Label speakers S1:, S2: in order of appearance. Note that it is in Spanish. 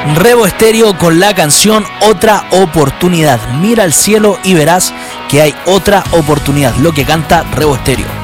S1: Rebo Estéreo con la canción Otra Oportunidad. Mira al cielo y verás que hay otra oportunidad. Lo que canta Rebo Estéreo.